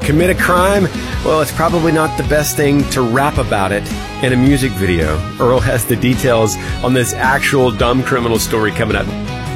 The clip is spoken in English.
commit a crime, well, it's probably not the best thing to rap about it in a music video. Earl has the details on this actual dumb criminal story coming up.